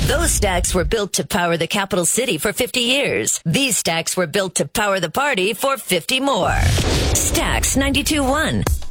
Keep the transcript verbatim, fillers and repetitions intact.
Those stacks were built to power the capital city for fifty years. These stacks were built to power the party for fifty more. Stacks ninety-two point one.